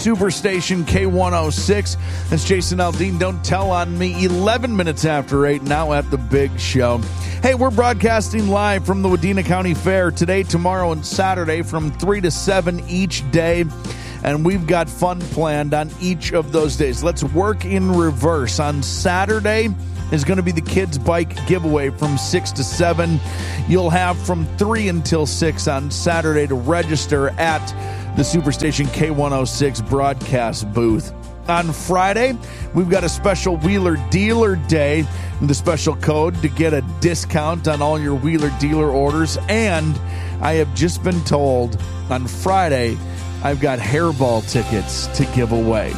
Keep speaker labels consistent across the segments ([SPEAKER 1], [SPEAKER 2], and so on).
[SPEAKER 1] Superstation K106. That's Jason Aldean. Don't tell on me. 11 minutes after 8 now at the big show. Hey, we're broadcasting live from the Wadena County Fair today, tomorrow, and Saturday from 3 to 7 each day. And we've got fun planned on each of those days. Let's work in reverse. On Saturday is going to be the kids' bike giveaway from 6 to 7. You'll have from 3 until 6 on Saturday to register at the Superstation K106 broadcast booth. On Friday, we've got a special Wheeler Dealer Day with a special code to get a discount on all your Wheeler Dealer orders. And I have just been told on Friday I've got hairball tickets to give away.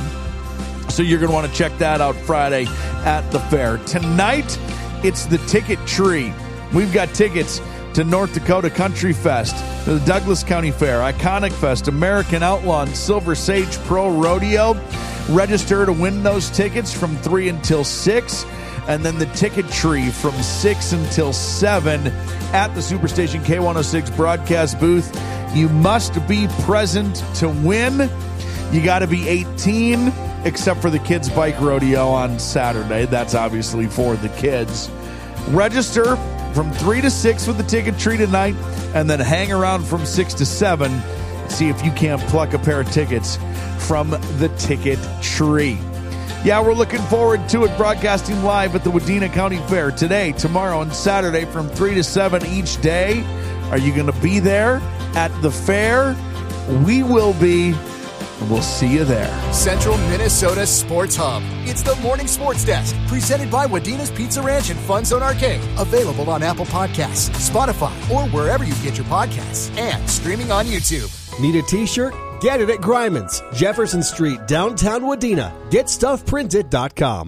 [SPEAKER 1] So you're going to want to check that out Friday at the fair. Tonight, it's the Ticket Tree. We've got tickets to North Dakota Country Fest, the Douglas County Fair, Iconic Fest, American Outlaw, and Silver Sage Pro Rodeo. Register to win those tickets from 3 until 6. And then the Ticket Tree from 6 until 7 at the Superstation K106 broadcast booth. You must be present to win. You got to be 18, except for the kids' bike rodeo on Saturday. That's obviously for the kids. Register from 3 to 6 with the Ticket Tree tonight, and then hang around from 6 to 7. See if you can't pluck a pair of tickets from the Ticket Tree. Yeah, we're looking forward to it, broadcasting live at the Wadena County Fair today, tomorrow, and Saturday from 3 to 7 each day. Are you going to be there at the fair? We will be, and we'll see you there.
[SPEAKER 2] Central Minnesota Sports Hub. It's the Morning Sports Desk, presented by Wadena's Pizza Ranch and Fun Zone Arcade. Available on Apple Podcasts, Spotify, or wherever you get your podcasts, and streaming on YouTube.
[SPEAKER 3] Need a t-shirt? Get it at Greiman's, Jefferson Street, downtown Wadena. GetStuffPrinted.com.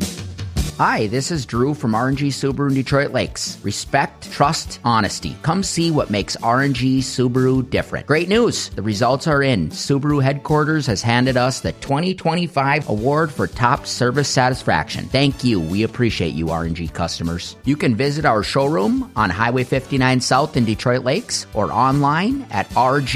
[SPEAKER 4] Hi, this is Drew from R&G Subaru in Detroit Lakes. Respect, trust, honesty. Come see what makes R&G Subaru different. Great news! The results are in. Subaru headquarters has handed us the 2025 award for top service satisfaction. Thank you. We appreciate you, R&G customers. You can visit our showroom on Highway 59 South in Detroit Lakes or online at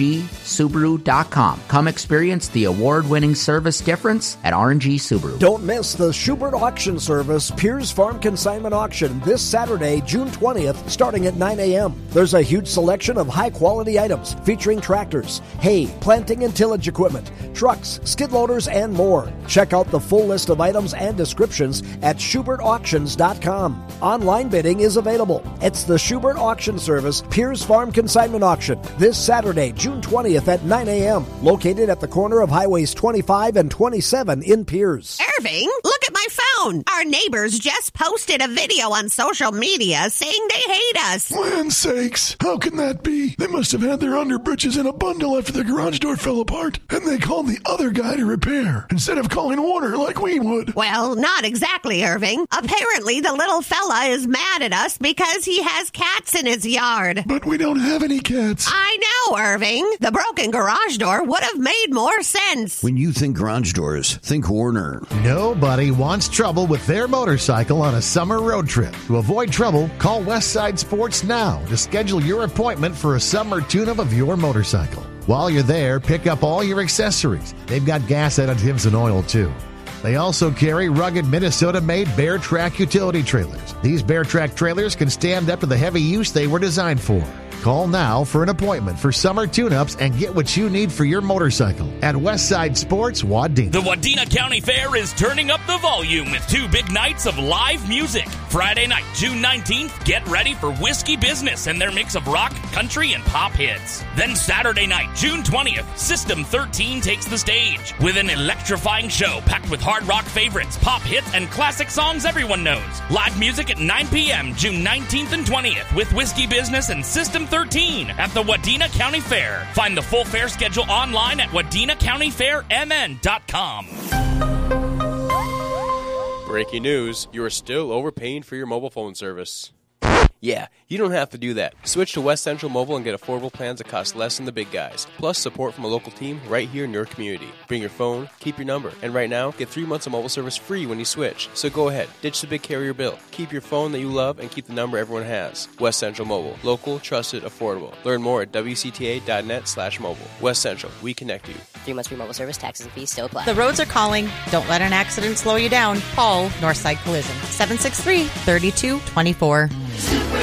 [SPEAKER 4] rgsubaru.com. Come experience the award-winning service difference at R&G Subaru.
[SPEAKER 5] Don't miss the Schubert Auction Service Piers Farm Consignment Auction this Saturday, June 20th, starting at 9 a.m. There's a huge selection of high-quality items featuring tractors, hay, planting and tillage equipment, trucks, skid loaders, and more. Check out the full list of items and descriptions at SchubertAuctions.com. Online bidding is available. It's the Schubert Auction Service Piers Farm Consignment Auction this Saturday, June 20th at 9 a.m., located at the corner of Highways 25 and 27 in Piers.
[SPEAKER 6] Irving, look at my phone. Our neighbors just posted a video on social media saying they hate us.
[SPEAKER 7] Land sakes, how can that be? They must have had their underbritches in a bundle after the garage door fell apart, and they called the other guy to repair instead of calling Warner like we would.
[SPEAKER 6] Well, not exactly, Irving. Apparently, the little fella is mad at us because he has cats in his yard.
[SPEAKER 7] But we don't have any cats.
[SPEAKER 6] I know, Irving. The broken garage door would have made more sense.
[SPEAKER 8] When you think garage doors, think Warner.
[SPEAKER 9] Nobody wants trouble with their motorcycle on a summer road trip. To avoid trouble, call Westside Sports now to schedule your appointment for a summer tune-up of your motorcycle. While you're there, pick up all your accessories. They've got gas additives and oil, too. They also carry rugged Minnesota-made Bear Track utility trailers. These Bear Track trailers can stand up to the heavy use they were designed for. Call now for an appointment for summer tune-ups and get what you need for your motorcycle at Westside Sports, Wadena.
[SPEAKER 10] The Wadena County Fair is turning up the volume with 2 big nights of live music. Friday night, June 19th, get ready for Whiskey Business and their mix of rock, country, and pop hits. Then Saturday night, June 20th, System 13 takes the stage with an electrifying show packed with hard rock favorites, pop hits, and classic songs everyone knows. Live music at 9 p.m. June 19th and 20th with Whiskey Business and System 13 at the Wadena County Fair. Find the full fair schedule online at wadenacountyfairmn.com.
[SPEAKER 11] Breaking news, you are still overpaying for your mobile phone service. Yeah, you don't have to do that. Switch to West Central Mobile and get affordable plans that cost less than the big guys. Plus support from a local team right here in your community. Bring your phone, keep your number, and right now, get 3 months of mobile service free when you switch. So go ahead, ditch the big carrier bill. Keep your phone that you love and keep the number everyone has. West Central Mobile. Local, trusted, affordable. Learn more at WCTA.net/mobile. West Central. We connect you.
[SPEAKER 12] 3 months free mobile service, taxes and fees still apply.
[SPEAKER 13] The roads are calling. Don't let an accident slow you down. Call Northside Collision. 763-3224.